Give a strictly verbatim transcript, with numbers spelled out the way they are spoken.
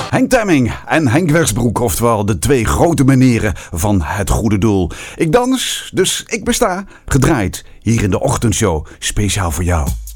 Henk Temming en Henk Westbroek, oftewel de twee grote meneren van het goede doel. Ik dans, dus ik besta, gedraaid hier in de ochtendshow, speciaal voor jou.